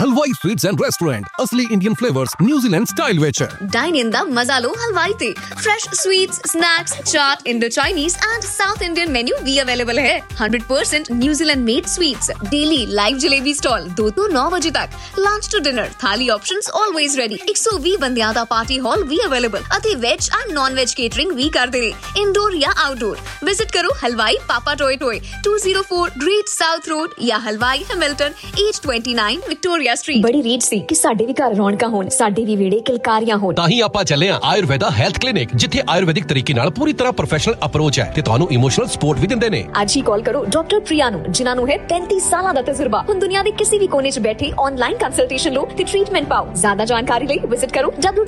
ਹਲਵਾਈ sweets and restaurant, ਅਸਲੀ Indian flavours New Zealand style ਵਿੱਚ। ਡਾਈਨ ਇਨ ਦਾ ਮਜ਼ਾ ਲੋ ਹਲਵਾਈ ਤੇ। Fresh sweets, snacks, chaat, Indo Chinese and south Indian menu भी अवेलेबल है। 100% New Zealand made sweets, daily live jalebi stall 2 to 9 बजे तक। लंच टू डिनर थाली ऑप्शंस ऑलवेज रेडी। 120 बंदियां दा पार्टी हॉल भी अवेलेबल ਅਤੇ veg and non veg catering भी करते हैं, इंडोर या आउटडोर। विजिट करो हलवाई पापा toy toy 204 great south road या हलवाई हैमिल्टन 829 विक्टोरिया स्ट्रीट। बड़ी रीच सी कि साडे भी घर रौनਕਾਂ ਹੋਣ, ਸਾਡੇ ਵੀ ਵਿਹੜੇ ਕਿਲਕਾਰੀਆਂ ਹੋਣ। ਤਾਂ ਹੀ ਆਪਾਂ ਚੱਲੇ ਆ ਆਯੁਰਵੇਦਾ ਹੈਲਥ ਕਲੀਨਿਕ, ਜਿੱਥੇ ਆਯੁਰਵੈਦਿਕ ਤਰੀਕੇ ਨਾਲ ਪੂਰੀ ਤਰ੍ਹਾਂ ਪ੍ਰੋਫੈਸ਼ਨਲ ਅਪਰੋਚ ਹੈ ਤੇ ਤੁਹਾਨੂੰ ਇਮੋਸ਼ਨਲ ਸਪੋਰਟ ਵੀ ਦਿੰਦੇ ਨੇ। ਅੱਜ ਹੀ ਕਾਲ ਕਰੋ ਡਾਕਟਰ ਪ੍ਰਿਆ ਨੂੰ, ਜਿਨ੍ਹਾਂ ਨੂੰ ਹੈ 35 ਸਾਲਾਂ ਦਾ ਤਜਰਬਾ। ਹੁਣ ਦੁਨੀਆ ਦੇ ਕਿਸੇ ਵੀ ਕੋਨੇ 'ਚ ਬੈਠੇ ਆਨਲਾਈਨ ਕੰਸਲਟੇਸ਼ਨ ਲਓ ਤੇ ਟ੍ਰੀਟਮੈਂਟ ਪਾਓ। ਜ਼ਿਆਦਾ ਜਾਣਕਾਰੀ ਲਈ ਵਿਜ਼ਿਟ ਕਰੋ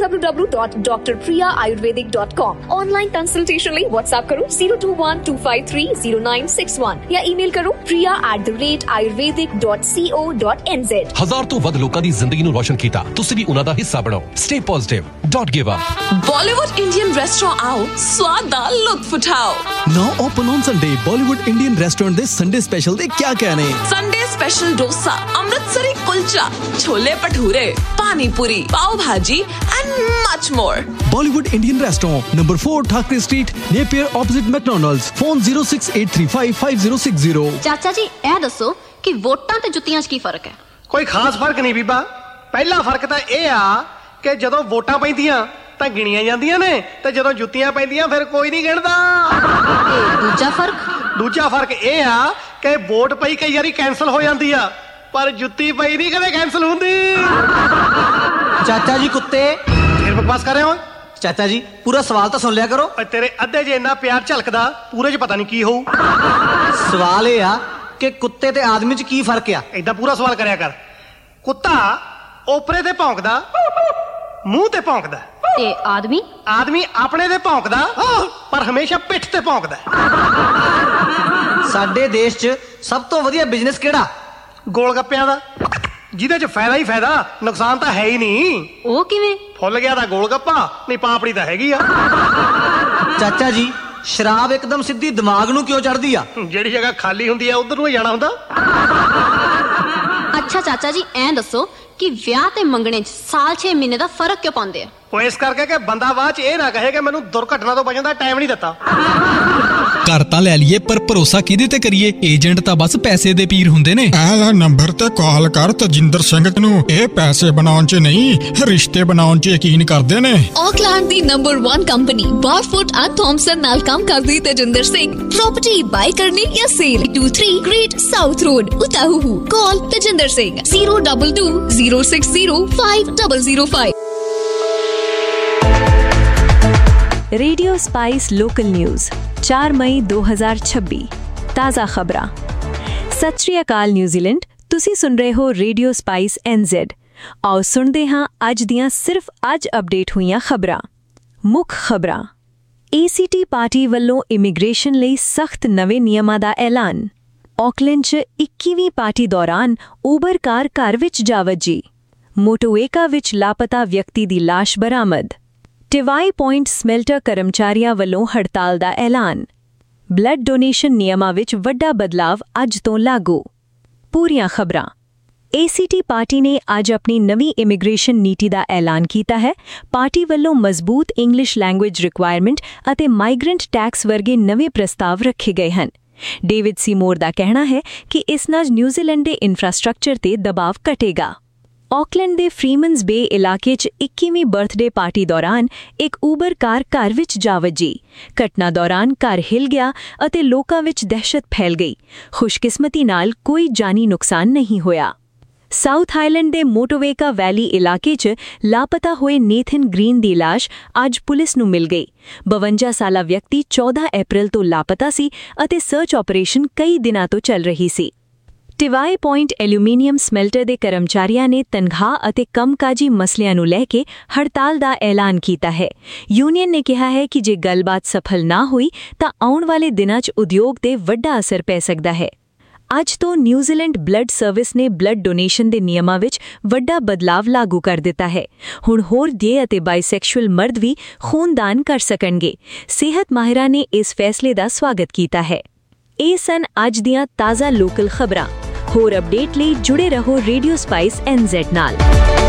www.drpriyayurvedic.com। ਆਨਲਾਈਨ ਕੰਸਲਟੇਸ਼ਨ ਲਈ WhatsApp ਕਰੋ 0212530961 ਜਾਂ ਈਮੇਲ ਕਰੋ priya@ayurvedic.co.nz। 1000 ਤੋਂ ਵੱਧ ਲੋਕਾਂ ਦੀ ਜ਼ਿੰਦਗੀ ਨੂੰ ਰੋਸ਼ਨ ਕੀਤਾ, ਤੁਸੀਂ ਵੀ ਉਹਨਾਂ ਦਾ ਹਿੱਸਾ ਬਣੋ। Stay positive, don't give up. Bollywood Indian restaurant आओ, स्वाद दा लुत्फ उठाओ। Now open on Sunday, Bollywood Indian Restaurant ਦੇ Sunday Special ਦੇ क्या कहने। संडे स्पेशल डोसा, अमृतसरी कुलचा, छोले भटूरे, पानी पूरी, पाव भाजी and much more। Bollywood Indian Restaurant, number 4 Thakre Street, Napier opposite McDonald's. Phone 068355060। ਚਾਚਾ ਜੀ ਇਹ ਦੱਸੋ ਕਿ ਵੋਟਾਂ ਤੇ ਜੁੱਤੀਆਂ 'ਚ ਕੀ ਫਰਕ ਹੈ? ਕੋਈ ਖਾਸ ਫਰਕ ਨਹੀਂ ਬੀਬਾ। ਪਹਿਲਾ ਫਰਕ ਤਾਂ ਇਹ ਆ ਕਿ ਜਦੋਂ ਵੋਟਾਂ ਪੈਂਦੀਆਂ ਤਾਂ ਗਿਣੀਆਂ ਜਾਂਦੀਆਂ ਨੇ ਤੇ ਜਦੋਂ ਜੁੱਤੀਆਂ ਪੈਂਦੀਆਂ ਫਿਰ ਕੋਈ ਨਹੀਂ ਗਿਣਦਾ। ਦੂਜਾ ਫਰਕ ਇਹ ਆ ਕਿ ਵੋਟ ਪਈ ਕਈ ਵਾਰੀ ਕੈਂਸਲ ਹੋ ਜਾਂਦੀ ਆ, ਪਰ ਜੁੱਤੀ ਪਈ ਨਹੀਂ ਕਦੇ ਕੈਂਸਲ ਹੁੰਦੀ। ਚਾਚਾ ਜੀ ਕੁੱਤੇ ਫਿਰ ਬਕਵਾਸ ਕਰ ਰਹੇ ਹੋ। ਚਾਚਾ ਜੀ ਪੂਰਾ ਸਵਾਲ ਤਾਂ ਸੁਣ ਲਿਆ ਕਰੋ। ਤੇਰੇ ਅੱਧੇ ਜੇ ਇੰਨਾ ਪਿਆਰ ਝਲਕਦਾ, ਪੂਰੇ 'ਚ ਪਤਾ ਨਹੀਂ ਕੀ ਹੋਊ। ਸਵਾਲ ਇਹ ਆ ਕਿ ਕੁੱਤੇ ਤੇ ਆਦਮੀ 'ਚ ਕੀ ਫਰਕ ਆ? ਏਦਾਂ ਪੂਰਾ ਸਵਾਲ ਕਰਿਆ ਕਰ। ਕੁੱਤਾ ਓਪਰੇ ਤੇ ਭੌਂਕਦਾ, ਮੂੰਹ ਤੇ ਭੌਂਕਦਾ, ਤੇ ਆਦਮੀ ਆਪਣੇ ਤੇ ਭੌਂਕਦਾ ਪਰ ਹਮੇਸ਼ਾ ਪਿੱਠ ਤੇ ਭੌਂਕਦਾ। ਸਾਡੇ ਦੇਸ਼ 'ਚ ਸਭ ਤੋਂ ਵਧੀਆ ਬਿਜ਼ਨਸ ਕਿਹੜਾ? ਗੋਲ ਗੱਪਿਆਂ ਦਾ, ਜਿਹਦੇ 'ਚ ਫਾਇਦਾ ਹੀ ਫਾਇਦਾ, ਨੁਕਸਾਨ ਤਾਂ ਹੈ ਹੀ ਨਹੀਂ। ਉਹ ਕਿਵੇਂ? ਫੁੱਲ ਗਿਆ ਤਾਂ ਗੋਲ ਗੱਪਾ, ਨਹੀਂ ਪਾਪੜੀ ਤਾਂ ਹੈਗੀ ਆ। ਚਾਚਾ ਜੀ ਸ਼ਰਾਬ ਇੱਕਦਮ ਸਿੱਧੀ ਦਿਮਾਗ ਨੂੰ ਕਿਉਂ ਚੜਦੀ ਆ? ਜਿਹੜੀ ਜਗ੍ਹਾ ਖਾਲੀ ਹੁੰਦੀ ਆ ਉਧਰ ਨੂੰ ਹੀ ਜਾਣਾ ਹੁੰਦਾ। ਅੱਛਾ ਚਾਚਾ ਜੀ ਐਂ ਦੱਸੋ ਕਿ ਵਿਆਹ ਤੇ ਮੰਗਣੇ 'ਚ ਸਾਲ 6 ਮਹੀਨੇ ਦਾ ਫਰਕ ਕਿਉਂ ਪਾਉਂਦੇ ਆ? ਉਹ ਇਸ ਕਰਕੇ ਕਿ ਬੰਦਾ ਬਾਅਦ 'ਚ ਇਹ ਨਾ ਕਹੇ ਕਿ ਮੈਨੂੰ ਦੁਰਘਟਨਾ ਤੋਂ ਬਚਣ ਦਾ ਟਾਈਮ ਨਹੀਂ ਦਿੱਤਾ। ਘਰ ਤਾਂ ਲੈ ਲਈਏ ਪਰ ਭਰੋਸਾ ਕਿਹਦੇ ਤੇ ਕਰੀਏ? ਏਜੰਟ ਤਾਂ ਬਸ ਪੈਸੇ ਦੇ ਪੀਰ ਹੁੰਦੇ ਨੇ। ਆਹ ਨੰਬਰ ਤੇ ਕਾਲ ਕਰ ਤਜਿੰਦਰ ਸਿੰਘ ਨੂੰ। ਇਹ ਪੈਸੇ ਬਣਾਉਣ 'ਚ ਨਹੀਂ, ਰਿਸ਼ਤੇ ਬਣਾਉਣ 'ਚ ਯਕੀਨ ਕਰਦੇ ਨੇ। Auckland the number 1 company ਬਾਰਫੁੱਟ and Thomson ਨਾਲ ਕੰਮ ਕਰਦੀ ਤਜਿੰਦਰ ਸਿੰਘ। ਪ੍ਰॉपर्टी ਬਾਈ ਕਰਨੀ ਜਾਂ ਸੇਲ 23 ਗ੍ਰੇਟ ਸਾਊਥ ਰੋਡ, ਉਤਾਹੂ। ਕਾਲ Tajinder Singh 022060505। Radio spice local news 4 मई 2026 ताज़ा खबरां। सत श्री अकाल न्यूजीलैंड, तुसी सुन रहे हो रेडियो स्पाइस NZ। आओ सुनते हाँ अज दियां सिर्फ अज अपडेट हुईयां खबरां। मुख खबरां। ACT पार्टी वल्लों इमिग्रेशन लई सख्त नवे नियमां दा ऐलान। ऑकलैंड च 21वीं पार्टी दौरान ऊबर कार घर विच जा वजी। मोटोवेका विच लापता व्यक्ति दी लाश बरामद। टिवाई पॉइंट ਸਮੈਲਟਰ ਕਰਮਚਾਰੀਆਂ ਵੱਲੋਂ ਹੜਤਾਲ ਦਾ ਐਲਾਨ। ਬਲੱਡ ਡੋਨੇਸ਼ਨ ਨਿਯਮਾਂ ਵਿੱਚ ਵੱਡਾ ਬਦਲਾਵ ਅੱਜ ਤੋਂ ਲਾਗੂ। ਪੂਰੀਆਂ ਖਬਰਾਂ। ACT ਪਾਰਟੀ ਨੇ ਅੱਜ ਆਪਣੀ ਨਵੀਂ ਇਮੀਗ੍ਰੇਸ਼ਨ ਨੀਤੀ ਦਾ ਐਲਾਨ ਕੀਤਾ ਹੈ। ਪਾਰਟੀ ਵੱਲੋਂ ਮਜ਼ਬੂਤ ਇੰਗਲਿਸ਼ ਲੈਂਗੁਏਜ ਰਿਕੁਆਇਰਮੈਂਟ ਅਤੇ ਮਾਈਗ੍ਰੈਂਟ ਟੈਕਸ ਵਰਗੇ ਨਵੇਂ ਪ੍ਰਸਤਾਵ ਰੱਖੇ ਗਏ ਹਨ। ਡੇਵਿਡ ਸੀਮੋਰ ਦਾ ਕਹਿਣਾ ਹੈ ਕਿ ਇਸ ਨਾਲ ਨਿਊਜ਼ੀਲੈਂਡ ਦੇ ਇਨਫਰਾਸਟ੍ਰਕਚਰ ਤੇ ਦਬਾਅ ਘਟੇਗਾ। ਆਕਲੈਂਡ ਦੇ ਫਰੀਮਨਸ ਬੇ ਇਲਾਕੇ 'ਚ 21ਵੀਂ ਬਰਥਡੇ ਪਾਰਟੀ ਦੌਰਾਨ ਇੱਕ ਊਬਰ ਕਾਰ ਘਰ ਵਿੱਚ ਜਾ ਵੱਜੀ। ਘਟਨਾ ਦੌਰਾਨ ਘਰ ਹਿੱਲ ਗਿਆ ਅਤੇ ਲੋਕਾਂ ਵਿੱਚ ਦਹਿਸ਼ਤ ਫੈਲ ਗਈ। ਖੁਸ਼ਕਿਸਮਤੀ ਨਾਲ ਕੋਈ ਜਾਨੀ ਨੁਕਸਾਨ ਨਹੀਂ ਹੋਇਆ। ਸਾਊਥ ਆਈਲੈਂਡ ਦੇ ਮੋਟੋਵੇਕਾ ਵੈਲੀ ਇਲਾਕੇ 'ਚ ਲਾਪਤਾ ਹੋਏ ਨੇਥਨ ਗ੍ਰੀਨ ਦੀ ਲਾਸ਼ ਅੱਜ ਪੁਲਿਸ ਨੂੰ ਮਿਲ ਗਈ। 52 ਸਾਲਾ ਵਿਅਕਤੀ 14 ਅਪ੍ਰੈਲ ਤੋਂ ਲਾਪਤਾ ਸੀ ਅਤੇ ਸਰਚ ਆਪਰੇਸ਼ਨ ਕਈ ਦਿਨਾਂ ਤੋਂ ਚੱਲ ਰਹੀ ਸੀ। ਟਿਵਾਈ ਪੁਆਇੰਟ ਐਲੂਮੀਨੀਅਮ ਸਮੈਲਟਰ ਦੇ ਕਰਮਚਾਰੀਆਂ ਨੇ ਤਨਖਾਹ ਅਤੇ ਕੰਮਕਾਜੀ ਮਸਲਿਆਂ ਨੂੰ ਲੈ ਕੇ ਹੜਤਾਲ ਦਾ ਐਲਾਨ ਕੀਤਾ ਹੈ। ਯੂਨੀਅਨ ਨੇ ਕਿਹਾ ਹੈ ਕਿ ਜੇ ਗੱਲਬਾਤ ਸਫਲ ਨਾ ਹੋਈ ਤਾਂ ਆਉਣ ਵਾਲੇ ਦਿਨਾਂ 'ਚ ਉਦਯੋਗ ਤੇ ਵੱਡਾ ਅਸਰ ਪੈ ਸਕਦਾ ਹੈ। ਅੱਜ ਤੋਂ ਨਿਊਜ਼ੀਲੈਂਡ ਬਲੱਡ ਸਰਵਿਸ ਨੇ ਬਲੱਡ ਡੋਨੇਸ਼ਨ ਦੇ ਨਿਯਮਾਂ ਵਿੱਚ ਵੱਡਾ ਬਦਲਾਵ ਲਾਗੂ ਕਰ ਦਿੱਤਾ ਹੈ। ਹੁਣ ਹੋਰ ਗੇ ਅਤੇ ਬਾਈਸੈਕਸ਼ੂਅਲ ਮਰਦ ਵੀ ਖੂਨਦਾਨ ਕਰ ਸਕਣਗੇ। ਸਿਹਤ ਮਾਹਿਰਾਂ ਨੇ ਇਸ ਫੈਸਲੇ ਦਾ ਸਵਾਗਤ ਕੀਤਾ ਹੈ। ਇਹ ਸਨ ਅੱਜ ਦੀਆਂ ਤਾਜ਼ਾ ਲੋਕਲ ਖਬਰਾਂ। ਹੋਰ ਅਪਡੇਟ ਲਈ ਜੁੜੇ ਰਹੋ ਰੇਡੀਓ ਸਪਾਈਸ NZ ਨਾਲ।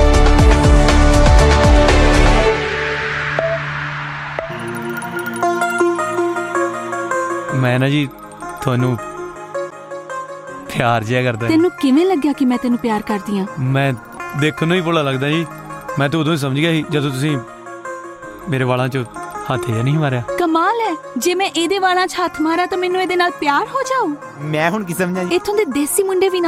ਮੈਂ ਨਾ ਜੀ ਤੁਹਾਨੂੰ ਪਿਆਰ ਜਿਹਾ ਕਰਦਾ। ਤੈਨੂੰ ਕਿਵੇਂ ਲੱਗਿਆ ਕਿ ਮੈਂ ਤੈਨੂੰ ਪਿਆਰ ਕਰਦੀ ਆ? ਮੈਂ ਦੇਖਣ ਨੂੰ ਹੀ ਭੋਲਾ ਲੱਗਦਾ ਜੀ। ਮੈਂ ਤਾਂ ਉਦੋਂ ਹੀ ਸਮਝ ਗਿਆ ਸੀ ਜਦੋਂ ਤੁਸੀਂ ਮੇਰੇ ਵਾਲਾਂ 'ਚ ਹੱਥ ਜਿਹਾ ਨਹੀਂ ਮਾਰਿਆ। ਕਮਾਲ ਹੈ, ਜੇ ਮੈਂ ਇਹਦੇ ਵਾਲਾਂ 'ਚ ਹੱਥ ਮਾਰਾ ਤਾਂ ਮੈਨੂੰ ਇਹਦੇ ਨਾਲ ਪਿਆਰ ਹੋ ਜਾਊ। ਮੈਂ ਹੁਣ ਕੀ ਸਮਝਾਂ? ਇੱਥੋਂ ਦੇ ਦੇਸੀ ਮੁੰਡੇ ਵੀ ਨਾ